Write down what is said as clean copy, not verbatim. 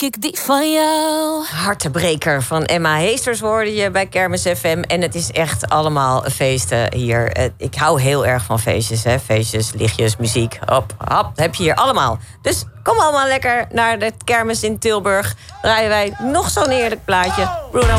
ik die van jou. Hartebreker van Emma Heesters hoorde je bij Kermis FM. En het is echt allemaal feesten hier. Ik hou heel erg van feestjes, hè. Feestjes, lichtjes, muziek. Hop, hop, heb je hier allemaal. Dus kom allemaal lekker naar de Kermis in Tilburg. Draaien wij nog zo'n heerlijk plaatje. Bruno